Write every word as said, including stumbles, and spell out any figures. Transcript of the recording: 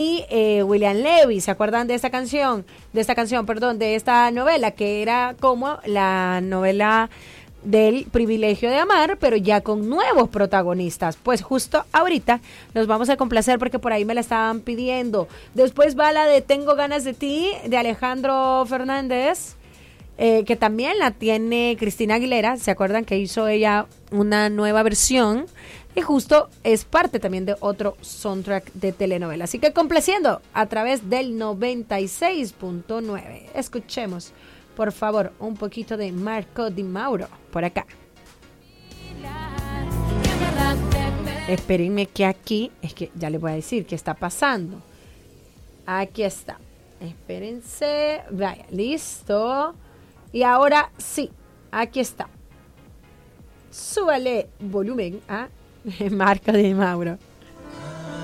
Y eh, William Levy, ¿se acuerdan de esta canción? De esta canción, perdón, de esta novela, que era como la novela del privilegio de amar, pero ya con nuevos protagonistas. Pues justo ahorita nos vamos a complacer porque por ahí me la estaban pidiendo. Después va la de Tengo ganas de ti, de Alejandro Fernández, eh, que también la tiene Cristina Aguilera. ¿Se acuerdan que hizo ella una nueva versión? Y justo es parte también de otro soundtrack de telenovela. Así que complaciendo a través del noventa y seis punto nueve. Escuchemos, por favor, un poquito de Marco Di Mauro por acá. Espérenme que aquí, es que ya les voy a decir qué está pasando. Aquí está. Espérense. Vaya, listo. Y ahora sí, aquí está. Súbale volumen a Marco Di Mauro.